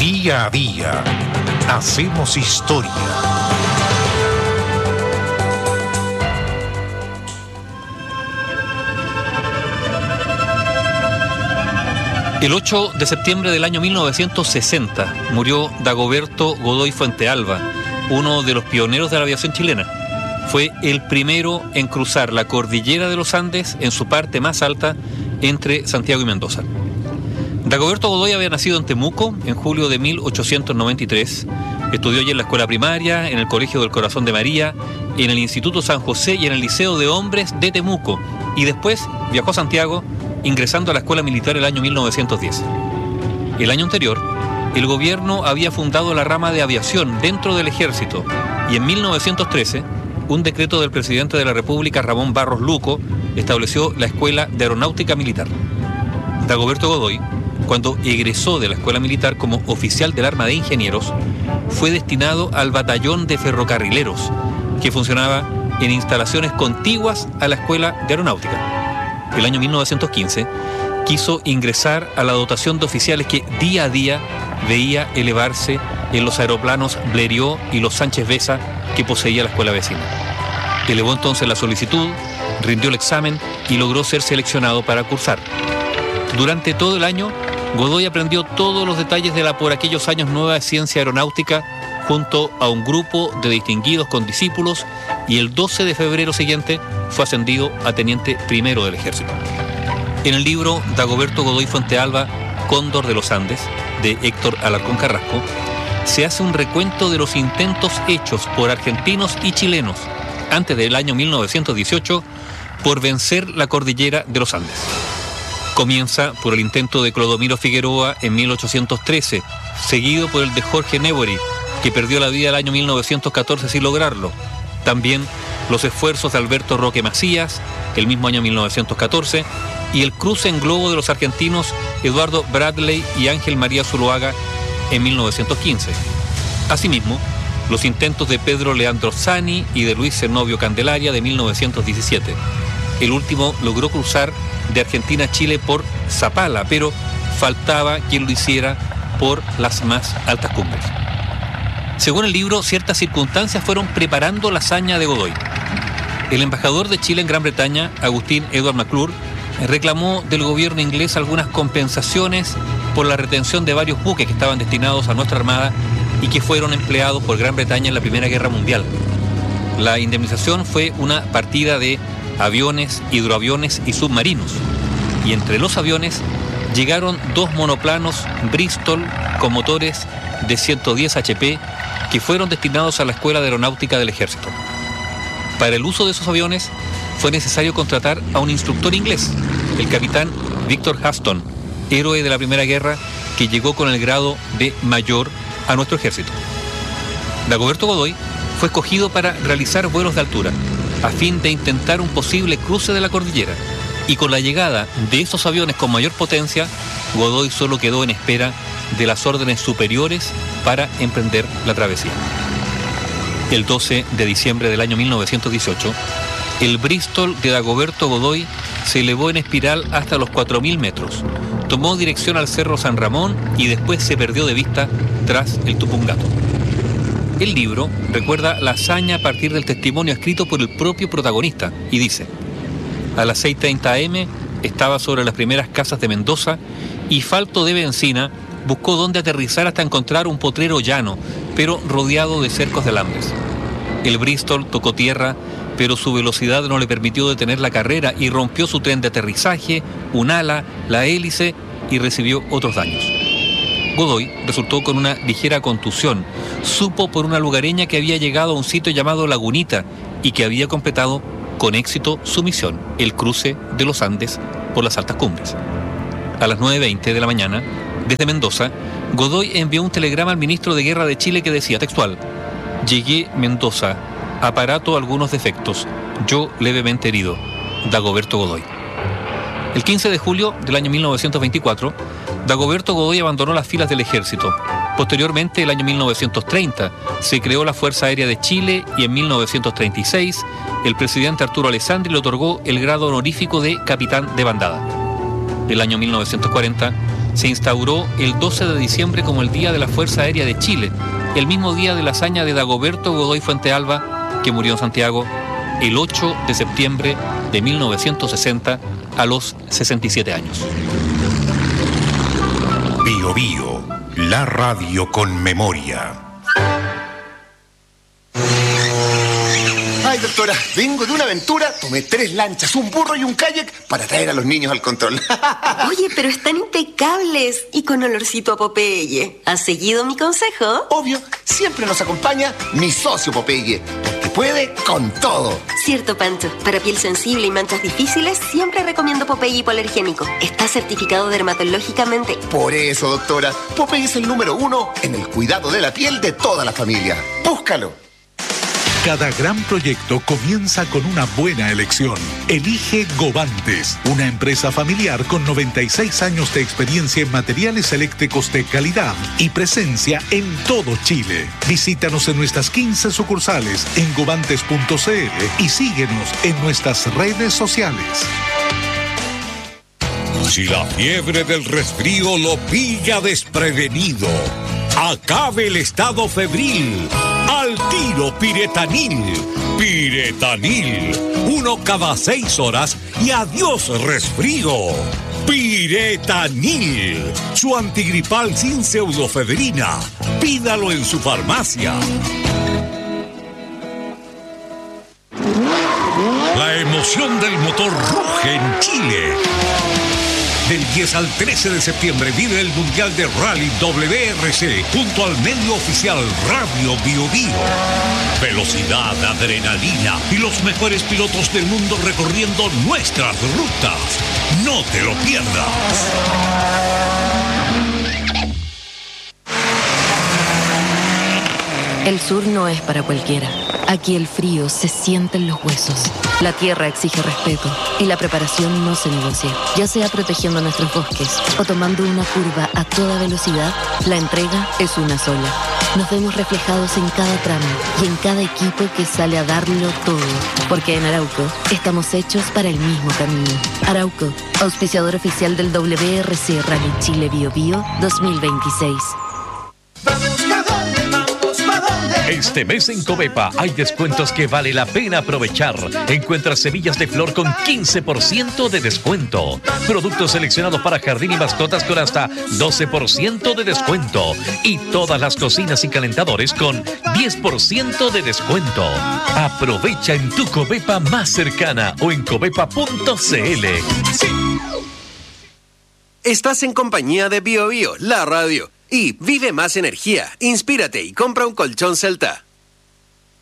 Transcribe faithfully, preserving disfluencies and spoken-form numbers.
Día a día hacemos historia. El ocho de septiembre del año mil novecientos sesenta murió Dagoberto Godoy Fuentealba, uno de los pioneros de la aviación chilena. Fue el primero en cruzar la cordillera de los Andes en su parte más alta entre Santiago y Mendoza. Dagoberto Godoy había nacido en Temuco en julio de mil ochocientos noventa y tres. Estudió allí en la escuela primaria, en el Colegio del Corazón de María, en el Instituto San José y en el Liceo de Hombres de Temuco. Y después viajó a Santiago, ingresando a la escuela militar el año mil novecientos diez. El año anterior, el gobierno había fundado la rama de aviación dentro del ejército y en mil novecientos trece, un decreto del presidente de la República, Ramón Barros Luco, estableció la Escuela de Aeronáutica Militar. Dagoberto Godoy, cuando egresó de la escuela militar como oficial del Arma de Ingenieros, fue destinado al batallón de ferrocarrileros, que funcionaba en instalaciones contiguas a la Escuela de Aeronáutica. El año mil novecientos quince quiso ingresar a la dotación de oficiales que día a día veía elevarse en los aeroplanos Blériot y los Sánchez Besa que poseía la escuela vecina. Elevó entonces la solicitud, rindió el examen y logró ser seleccionado para cursar. Durante todo el año, Godoy aprendió todos los detalles de la por aquellos años nueva ciencia aeronáutica junto a un grupo de distinguidos condiscípulos y el doce de febrero siguiente fue ascendido a teniente primero del ejército. En el libro Dagoberto Godoy Fuentealba, Cóndor de los Andes, de Héctor Alarcón Carrasco, se hace un recuento de los intentos hechos por argentinos y chilenos antes del año mil novecientos dieciocho por vencer la cordillera de los Andes. Comienza por el intento de Clodomiro Figueroa en mil ochocientos trece, seguido por el de Jorge Newbery, que perdió la vida el año mil novecientos catorce sin lograrlo. También los esfuerzos de Alberto Roque Macías, el mismo año mil novecientos catorce, y el cruce en globo de los argentinos Eduardo Bradley y Ángel María Zuloaga en mil novecientos quince. Asimismo, los intentos de Pedro Leandro Zani y de Luis Zenobio Candelaria de mil novecientos diecisiete. El último logró cruzar de Argentina a Chile por Zapala, pero faltaba quien lo hiciera por las más altas cumbres. Según el libro, ciertas circunstancias fueron preparando la hazaña de Godoy. El embajador de Chile en Gran Bretaña, Agustín Edward McClure, reclamó del gobierno inglés algunas compensaciones por la retención de varios buques que estaban destinados a nuestra armada y que fueron empleados por Gran Bretaña en la Primera Guerra Mundial. La indemnización fue una partida de aviones, hidroaviones y submarinos. Y entre los aviones llegaron dos monoplanos Bristol con motores de ciento diez H P que fueron destinados a la Escuela de Aeronáutica del Ejército. Para el uso de esos aviones fue necesario contratar a un instructor inglés, el capitán Victor Huston, héroe de la Primera Guerra que llegó con el grado de mayor a nuestro ejército. Dagoberto Godoy fue escogido para realizar vuelos de altura, a fin de intentar un posible cruce de la cordillera, y con la llegada de esos aviones con mayor potencia, Godoy solo quedó en espera de las órdenes superiores para emprender la travesía. El doce de diciembre del año mil novecientos dieciocho, el Bristol de Dagoberto Godoy se elevó en espiral hasta los cuatro mil metros, tomó dirección al Cerro San Ramón y después se perdió de vista tras el Tupungato. El libro recuerda la hazaña a partir del testimonio escrito por el propio protagonista y dice: a las seis treinta a eme estaba sobre las primeras casas de Mendoza y, falto de benzina, buscó dónde aterrizar hasta encontrar un potrero llano, pero rodeado de cercos de alambres. El Bristol tocó tierra, pero su velocidad no le permitió detener la carrera y rompió su tren de aterrizaje, un ala, la hélice y recibió otros daños. Godoy resultó con una ligera contusión. Supo por una lugareña que había llegado a un sitio llamado Lagunita y que había completado con éxito su misión, el cruce de los Andes por las altas cumbres. A las nueve veinte de la mañana, desde Mendoza, Godoy envió un telegrama al ministro de Guerra de Chile que decía textual: llegué Mendoza, aparato algunos defectos, yo levemente herido, Dagoberto Godoy. El quince de julio del año mil novecientos veinticuatro, Dagoberto Godoy abandonó las filas del ejército. Posteriormente, el año mil novecientos treinta, se creó la Fuerza Aérea de Chile y en mil novecientos treinta y seis, el presidente Arturo Alessandri le otorgó el grado honorífico de capitán de bandada. El año mil novecientos cuarenta, se instauró el doce de diciembre como el Día de la Fuerza Aérea de Chile, el mismo día de la hazaña de Dagoberto Godoy Fuentealba, que murió en Santiago el ocho de septiembre de mil novecientos sesenta a los sesenta y siete años. Bio Bio, la radio con memoria. Ay, doctora, vengo de una aventura, tomé tres lanchas, un burro y un kayak para traer a los niños al control. Oye, pero están impecables y con olorcito a Popeye. ¿Has seguido mi consejo? Obvio, siempre nos acompaña mi socio Popeye, porque puede con todo. Cierto, Pancho. Para piel sensible y manchas difíciles, siempre recomiendo Popeye hipoalergénico. Está certificado dermatológicamente. Por eso, doctora, Popeye es el número uno en el cuidado de la piel de toda la familia. Búscalo. Cada gran proyecto comienza con una buena elección. Elige Govantes, una empresa familiar con noventa y seis años de experiencia en materiales eléctricos de calidad y presencia en todo Chile. Visítanos en nuestras quince sucursales en govantes punto c l y síguenos en nuestras redes sociales. Si la fiebre del resfrío lo pilla desprevenido, acabe el estado febril. Al tiro Piretanil. Piretanil. Uno cada seis horas y adiós resfrío. Piretanil. Su antigripal sin pseudofedrina. Pídalo en su farmacia. La emoción del motor ruge en Chile. Del diez al trece de septiembre vive el Mundial de Rally W R C junto al medio oficial Radio Bio Bio. Velocidad, adrenalina y los mejores pilotos del mundo recorriendo nuestras rutas. No te lo pierdas. El sur no es para cualquiera. Aquí el frío se siente en los huesos. La tierra exige respeto y la preparación no se negocia. Ya sea protegiendo nuestros bosques o tomando una curva a toda velocidad, la entrega es una sola. Nos vemos reflejados en cada tramo y en cada equipo que sale a darlo todo. Porque en Arauco estamos hechos para el mismo camino. Arauco, auspiciador oficial del W R C Rally Chile Bio Bio dos mil veintiséis. Este mes en Covepa hay descuentos que vale la pena aprovechar. Encuentra semillas de flor con quince por ciento de descuento. Productos seleccionados para jardín y mascotas con hasta doce por ciento de descuento. Y todas las cocinas y calentadores con diez por ciento de descuento. Aprovecha en tu Covepa más cercana o en covepa punto c l. Sí. Estás en compañía de Bio Bio, la radio. Y vive más energía, inspírate y compra un colchón Celta.